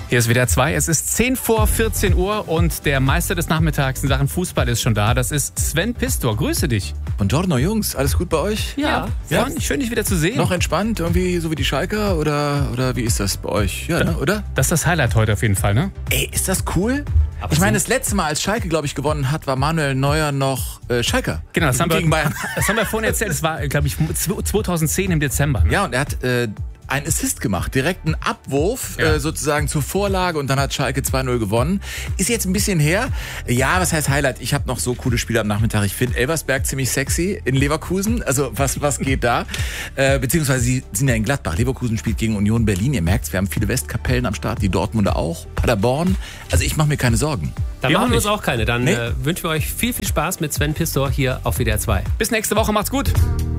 Hier ist WDR 2. Es ist 10 vor 14 Uhr und der Meister des Nachmittags in Sachen Fußball ist schon da. Das ist Sven Pistor. Grüße dich. Buongiorno, Jungs. Alles gut bei euch? Ja. Schön, dich wieder zu sehen. Noch entspannt, irgendwie so wie die Schalker? Oder wie ist das bei euch? Ja, ne, oder? Das ist das Highlight heute auf jeden Fall, ne? Ey, ist das cool? Ich meine, das letzte Mal, als Schalke, glaube ich, gewonnen hat, war Manuel Neuer noch Schalker. Genau, das haben gegen Bayern. Das haben wir vorhin erzählt. Das war, glaube ich, 2010 im Dezember. Ne? Ja, und er hat einen Assist gemacht, direkt einen Abwurf sozusagen zur Vorlage und dann hat Schalke 2-0 gewonnen. Ist jetzt ein bisschen her. Ja, was heißt Highlight? Ich habe noch so coole Spiele am Nachmittag. Ich finde Elversberg ziemlich sexy in Leverkusen. Also was geht da? Beziehungsweise sie sind ja in Gladbach. Leverkusen spielt gegen Union Berlin. Ihr merkt's, wir haben viele Westkapellen am Start, die Dortmunder auch, Paderborn. Also ich mache mir keine Sorgen. Dann machen wir uns auch keine. Dann wünschen wir euch viel, viel Spaß mit Sven Pistor hier auf WDR 2. Bis nächste Woche. Macht's gut.